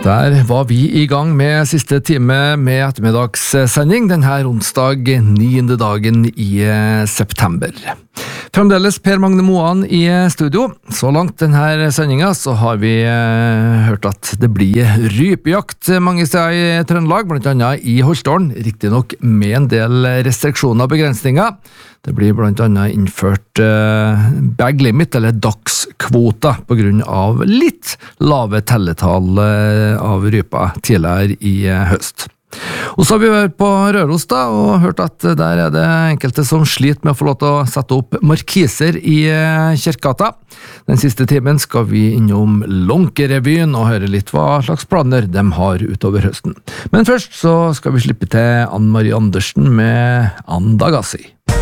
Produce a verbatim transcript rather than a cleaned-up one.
Der var vi i gang med siste time med ettermiddagssending denne onsdag niende dagen i september. Fremdeles Per Magne Moan i studio. Så langt denne sendinga så har vi eh, hørt at det blir rypejakt mange steder i Trøndelag, blant annet i Holtålen, riktig nok med en del restriksjoner og begrensninger. Det blir blant annet innført eh, bag limit, eller dagskvoter, på grunn av litt lave telletall eh, av rypa tidligere i eh, høst. Og så har vi vært på Røros da, og hørt at der er det enkelte som sliter med å få lov til å sette opp markiser i Kirkegata. Den siste timen skal vi innom Lånkerevyen og høre litt hva slags planer de har utover høsten. Men først så skal vi slippe til Ann Marie Andersen med Andagassi.